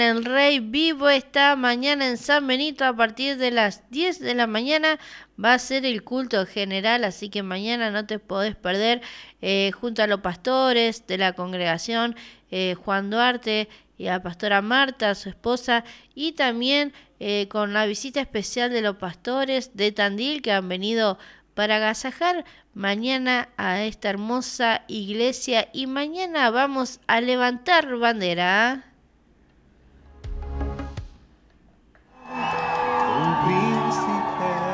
El Rey Vivo esta mañana en San Benito a partir de las 10 de la mañana va a ser el culto general, así que mañana no te podés perder junto a los pastores de la congregación, Juan Duarte y a la pastora Marta, su esposa, y también con la visita especial de los pastores de Tandil que han venido para agasajar mañana a esta hermosa iglesia y mañana vamos a levantar bandera.